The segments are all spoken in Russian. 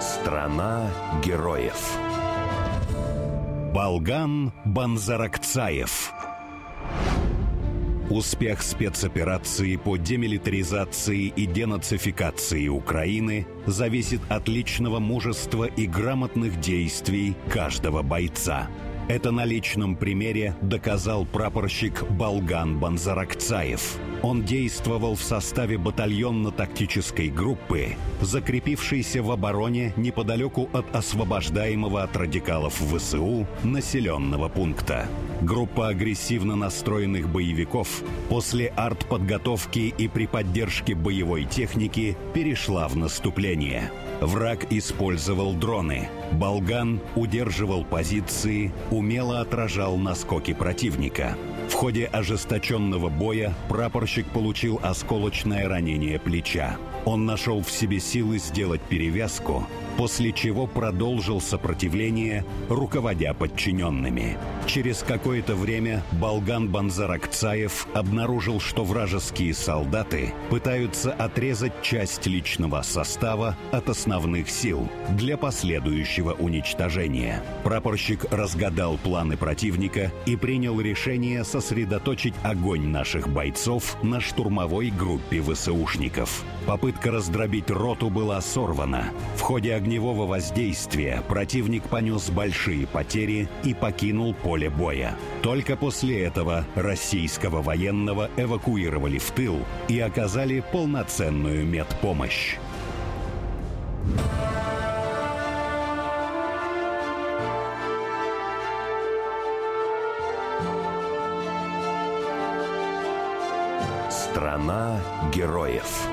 Страна героев. Болган Банзаракцаев. Успех спецоперации по демилитаризации и денацификации Украины зависит от личного мужества и грамотных действий каждого бойца. Это на личном примере доказал прапорщик Болган Банзаракцаев. Он действовал в составе батальонно-тактической группы, закрепившейся в обороне неподалеку от освобождаемого от радикалов ВСУ населенного пункта. Группа агрессивно настроенных боевиков после артподготовки и при поддержке боевой техники перешла в наступление. Враг использовал дроны. Болган удерживал позиции, умело отражал наскоки противника. В ходе ожесточенного боя прапорщик получил осколочное ранение плеча. Он нашел в себе силы сделать перевязку, после чего продолжил сопротивление, руководя подчиненными. Через какое-то время Болган Банзаракцаев обнаружил, что вражеские солдаты пытаются отрезать часть личного состава от основных сил для последующего уничтожения. Прапорщик разгадал планы противника и принял решение сосредоточить огонь наших бойцов на штурмовой группе ВСУшников. Попытка раздробить роту была сорвана. В ходе огневого воздействия противник понес большие потери и покинул поле боя. Только после этого российского военного эвакуировали в тыл и оказали полноценную медпомощь. Страна героев.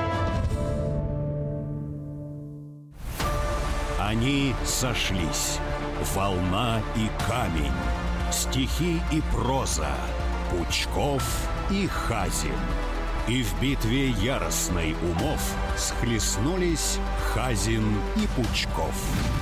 Они сошлись. Волна и камень, стихи и проза, Пучков и Хазин. И в битве яростной умов схлестнулись Хазин и Пучков.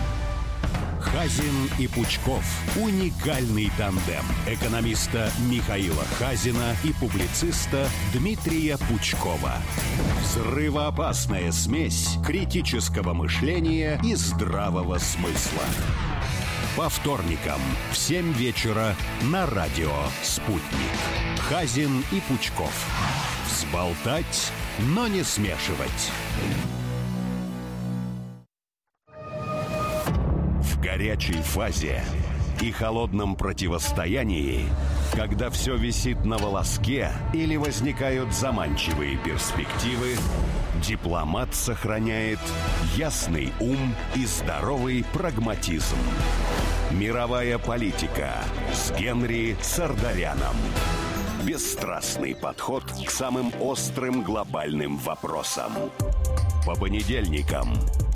Хазин и Пучков – уникальный тандем экономиста Михаила Хазина и публициста Дмитрия Пучкова. Взрывоопасная смесь критического мышления и здравого смысла. По вторникам в 7 вечера на радио «Спутник». Хазин и Пучков. Взболтать, но не смешивать. В горячей фазе и холодном противостоянии, когда все висит на волоске или возникают заманчивые перспективы, дипломат сохраняет ясный ум и здоровый прагматизм. Мировая политика с Генри Сардаряном. Бесстрастный подход к самым острым глобальным вопросам. По понедельникам